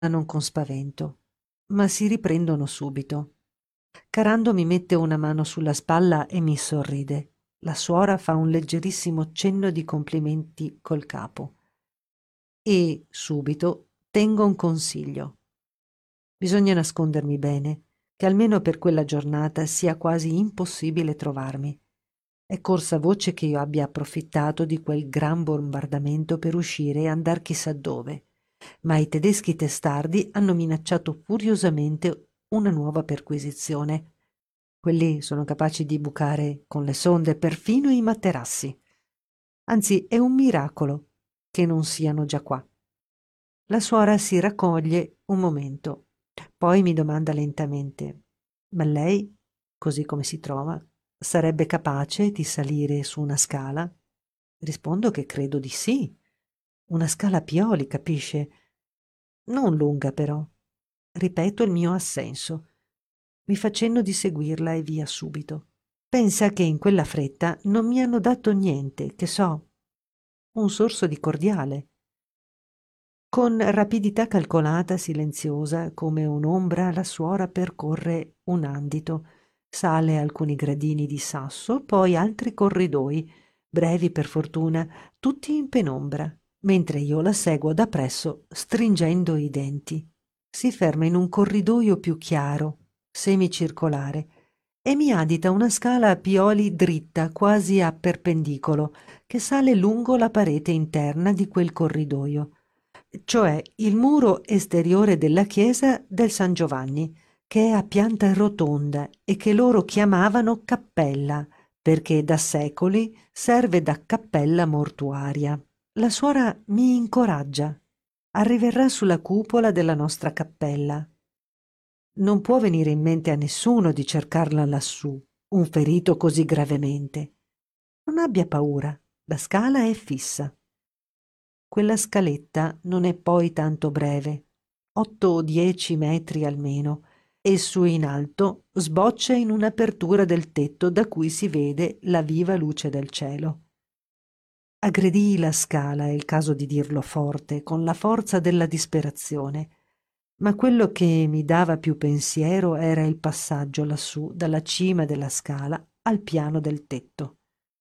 non con spavento, ma si riprendono subito. Carando mi mette una mano sulla spalla e mi sorride. La suora fa un leggerissimo cenno di complimenti col capo. E subito tengo un consiglio. Bisogna nascondermi bene, che almeno per quella giornata sia quasi impossibile trovarmi. È corsa voce che io abbia approfittato di quel gran bombardamento per uscire e andar chissà dove, ma i tedeschi testardi hanno minacciato furiosamente una nuova perquisizione. Quelli sono capaci di bucare con le sonde perfino i materassi. Anzi, è un miracolo che non siano già qua. La suora si raccoglie un momento, poi mi domanda lentamente: ma lei, così come si trova, sarebbe capace di salire su una scala? Rispondo che credo di sì. Una scala a pioli, capisce? Non lunga, però. Ripeto il mio assenso. Mi fa cenno di seguirla e via subito. Pensa che in quella fretta non mi hanno dato niente, che so, un sorso di cordiale. Con rapidità calcolata, silenziosa, come un'ombra, la suora percorre un andito, sale alcuni gradini di sasso, poi altri corridoi, brevi per fortuna, tutti in penombra, mentre io la seguo da presso, stringendo i denti. Si ferma in un corridoio più chiaro, semicircolare, e mi adita una scala a pioli dritta, quasi a perpendicolo, che sale lungo la parete interna di quel corridoio, cioè il muro esteriore della chiesa del San Giovanni, che è a pianta rotonda e che loro chiamavano cappella, perché da secoli serve da cappella mortuaria. La suora mi incoraggia. Arriverà sulla cupola della nostra cappella. Non può venire in mente a nessuno di cercarla lassù, un ferito così gravemente. Non abbia paura, la scala è fissa. Quella scaletta non è poi tanto breve, 8 o 10 metri almeno, e su in alto sboccia in un'apertura del tetto da cui si vede la viva luce del cielo. Aggredii la scala, è il caso di dirlo forte, con la forza della disperazione, ma quello che mi dava più pensiero era il passaggio lassù dalla cima della scala al piano del tetto,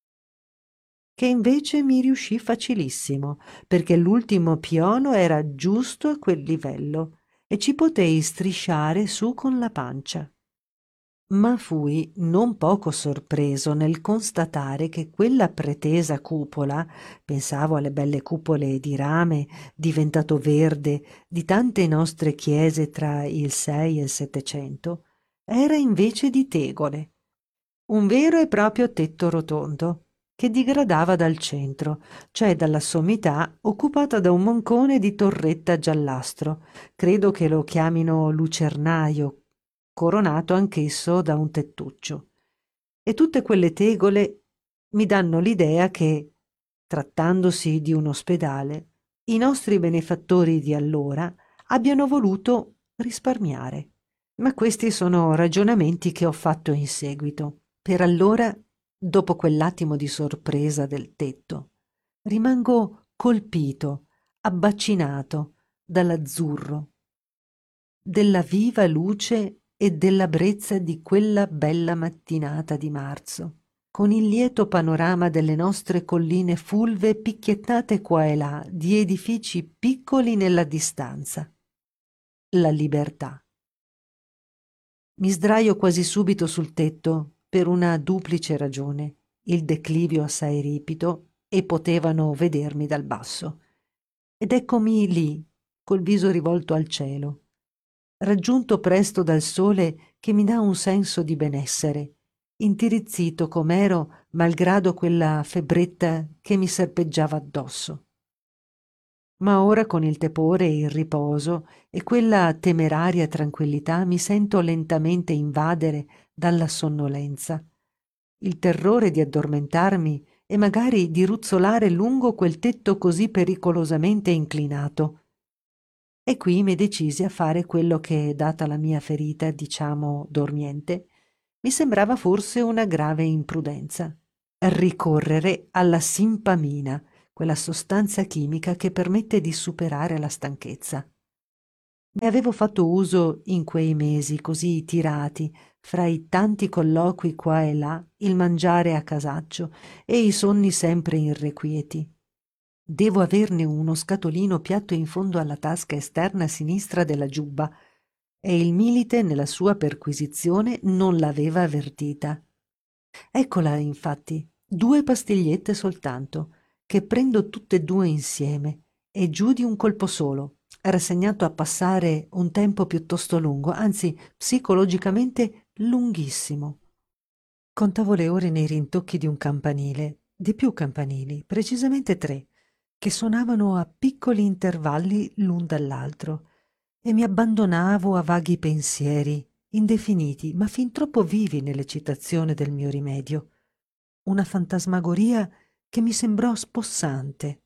che invece mi riuscì facilissimo, perché l'ultimo piano era giusto a quel livello e ci potei strisciare su con la pancia. Ma fui non poco sorpreso nel constatare che quella pretesa cupola, pensavo alle belle cupole di rame diventato verde di tante nostre chiese tra il 6 e il 700, era invece di tegole, un vero e proprio tetto rotondo che digradava dal centro, cioè dalla sommità occupata da un moncone di torretta giallastro, credo che lo chiamino lucernaio, coronato anch'esso da un tettuccio. E tutte quelle tegole mi danno l'idea che, trattandosi di un ospedale, i nostri benefattori di allora abbiano voluto risparmiare. Ma questi sono ragionamenti che ho fatto in seguito. Per allora, dopo quell'attimo di sorpresa del tetto, rimango colpito, abbacinato dall'azzurro, della viva luce e della brezza di quella bella mattinata di marzo, con il lieto panorama delle nostre colline fulve picchiettate qua e là di edifici piccoli nella distanza. La libertà. Mi sdraio quasi subito sul tetto per una duplice ragione: il declivio assai ripido e potevano vedermi dal basso. Ed eccomi lì, col viso rivolto al cielo, raggiunto presto dal sole che mi dà un senso di benessere, intirizzito com'ero malgrado quella febbretta che mi serpeggiava addosso. Ma ora con il tepore e il riposo e quella temeraria tranquillità mi sento lentamente invadere dalla sonnolenza, il terrore di addormentarmi e magari di ruzzolare lungo quel tetto così pericolosamente inclinato. E qui mi decisi a fare quello che, data la mia ferita, diciamo dormiente, mi sembrava forse una grave imprudenza: ricorrere alla simpamina, quella sostanza chimica che permette di superare la stanchezza. Ne avevo fatto uso in quei mesi così tirati, fra i tanti colloqui qua e là, il mangiare a casaccio e i sonni sempre irrequieti. Devo averne uno scatolino piatto in fondo alla tasca esterna sinistra della giubba, e il milite nella sua perquisizione non l'aveva avvertita. Eccola, infatti, 2 pastigliette soltanto, che prendo tutte e 2 insieme, e giù di un colpo solo, rassegnato a passare un tempo piuttosto lungo, anzi psicologicamente lunghissimo. Contavo le ore nei rintocchi di un campanile, di più campanili, precisamente 3, che suonavano a piccoli intervalli l'un dall'altro, e mi abbandonavo a vaghi pensieri, indefiniti, ma fin troppo vivi nell'eccitazione del mio rimedio. Una fantasmagoria che mi sembrò spossante.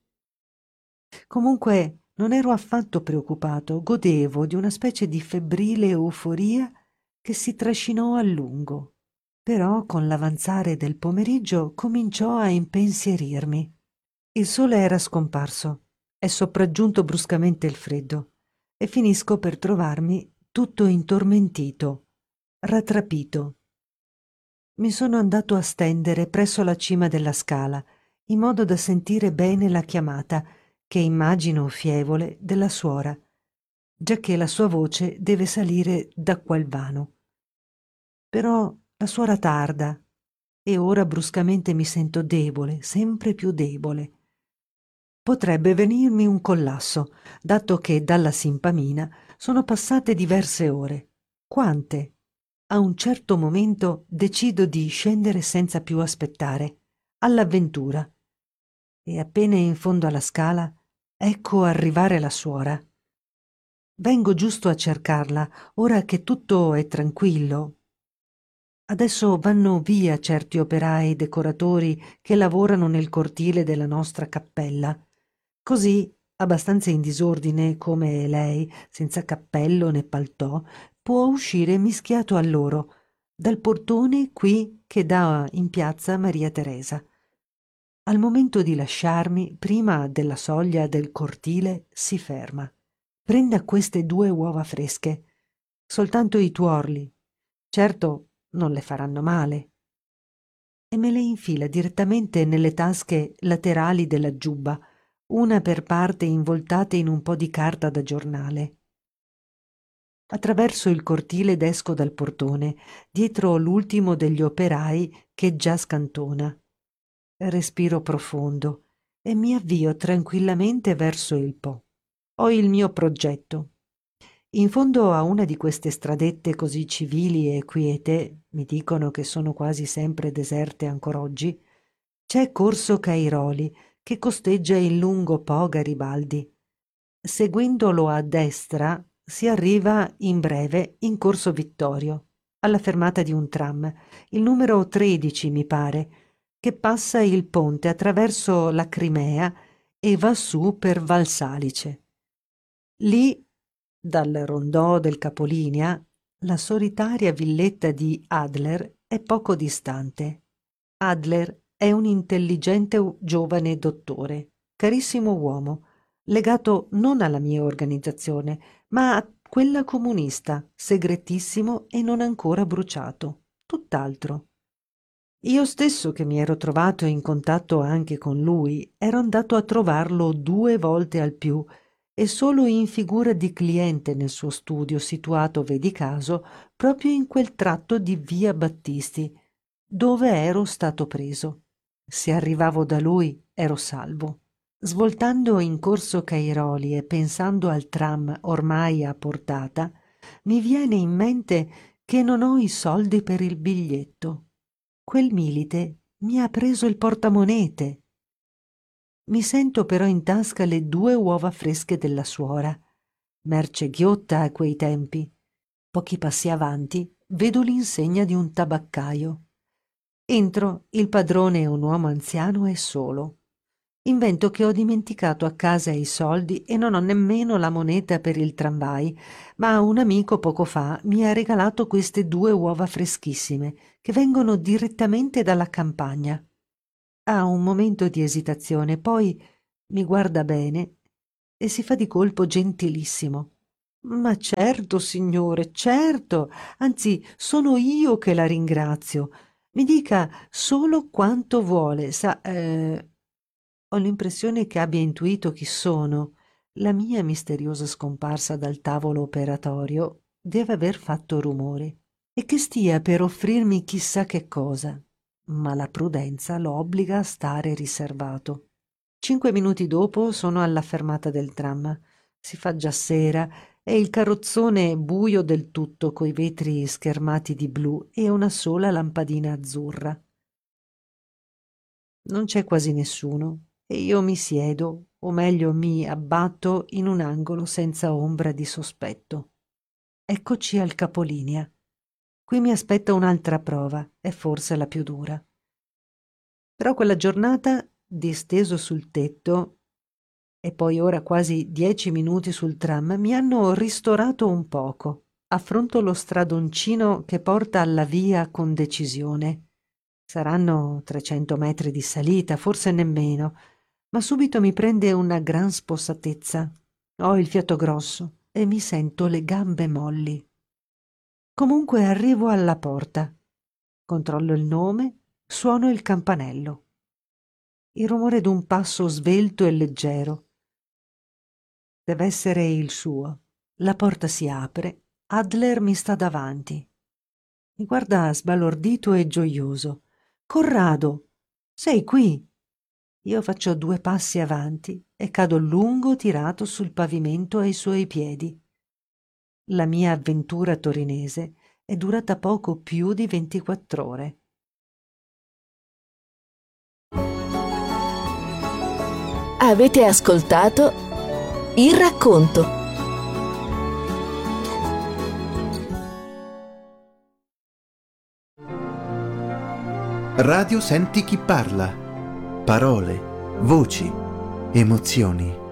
Comunque non ero affatto preoccupato, godevo di una specie di febbrile euforia che si trascinò a lungo. Però con l'avanzare del pomeriggio cominciò a impensierirmi. Il sole era scomparso, è sopraggiunto bruscamente il freddo, e finisco per trovarmi tutto intormentito, rattrapito. Mi sono andato a stendere presso la cima della scala, in modo da sentire bene la chiamata, che immagino fievole, della suora, giacché la sua voce deve salire da quel vano. Però la suora tarda, e ora bruscamente mi sento debole, sempre più debole. Potrebbe venirmi un collasso, dato che dalla simpamina sono passate diverse ore. Quante? A un certo momento decido di scendere senza più aspettare, all'avventura, e appena in fondo alla scala ecco arrivare la suora. Vengo giusto a cercarla, ora che tutto è tranquillo. Adesso vanno via certi operai decoratori che lavorano nel cortile della nostra cappella. Così, abbastanza in disordine come è lei, senza cappello né paltò, può uscire mischiato a loro, dal portone qui che dà in piazza Maria Teresa. Al momento di lasciarmi, prima della soglia del cortile, si ferma. Prenda queste 2 uova fresche, soltanto i tuorli. Certo, non le faranno male. E me le infila direttamente nelle tasche laterali della giubba, una per parte involtate in un po' di carta da giornale. Attraverso il cortile ed esco dal portone, dietro l'ultimo degli operai che già scantona. Respiro profondo e mi avvio tranquillamente verso il Po. Ho il mio progetto. In fondo a una di queste stradette così civili e quiete, mi dicono che sono quasi sempre deserte ancor oggi, c'è Corso Cairoli, che costeggia il lungo Po Garibaldi. Seguendolo a destra si arriva in breve in Corso Vittorio, alla fermata di un tram, il numero 13 mi pare, che passa il ponte attraverso la Crimea e va su per Valsalice. Lì, dal rondò del capolinea, la solitaria villetta di Adler è poco distante. Adler è un intelligente giovane dottore, carissimo uomo, legato non alla mia organizzazione, ma a quella comunista, segretissimo e non ancora bruciato. Tutt'altro. Io stesso, che mi ero trovato in contatto anche con lui, ero andato a trovarlo 2 volte al più, e solo in figura di cliente nel suo studio situato, vedi caso, proprio in quel tratto di via Battisti, dove ero stato preso. Se arrivavo da lui ero salvo. Svoltando in corso Cairoli e pensando al tram ormai a portata, mi viene in mente che non ho i soldi per il biglietto. Quel milite mi ha preso il portamonete. Mi sento però in tasca le 2 uova fresche della suora, merce ghiotta a quei tempi. Pochi passi avanti vedo l'insegna di un tabaccaio. Entro, il padrone è un uomo anziano e solo. Invento che ho dimenticato a casa i soldi e non ho nemmeno la moneta per il tramvai, ma un amico poco fa mi ha regalato queste 2 uova freschissime, che vengono direttamente dalla campagna. Ha un momento di esitazione, poi mi guarda bene e si fa di colpo gentilissimo. Ma certo, signore, certo. Anzi, sono io che la ringrazio. Mi dica solo quanto vuole. Ho l'impressione che abbia intuito chi sono. La mia misteriosa scomparsa dal tavolo operatorio deve aver fatto rumore e che stia per offrirmi chissà che cosa, ma la prudenza lo obbliga a stare riservato. 5 minuti dopo sono alla fermata del tram. Si fa già sera e il carrozzone è buio del tutto, coi vetri schermati di blu e una sola lampadina azzurra. Non c'è quasi nessuno e io mi siedo, o meglio mi abbatto in un angolo senza ombra di sospetto. Eccoci al capolinea. Qui mi aspetta un'altra prova, e forse la più dura. Però quella giornata, disteso sul tetto, e poi ora quasi 10 minuti sul tram, mi hanno ristorato un poco. Affronto lo stradoncino che porta alla via con decisione. Saranno 300 metri di salita, forse nemmeno, ma subito mi prende una gran spossatezza. Ho il fiato grosso e mi sento le gambe molli. Comunque arrivo alla porta. Controllo il nome, suono il campanello. Il rumore d'un passo svelto e leggero. Deve essere il suo. La porta si apre. Adler mi sta davanti. Mi guarda sbalordito e gioioso. Corrado, sei qui? Io faccio 2 passi avanti e cado lungo tirato sul pavimento ai suoi piedi. La mia avventura torinese è durata poco più di 24 ore. Avete ascoltato Il racconto. Radio Senti chi parla. Parole, voci, emozioni.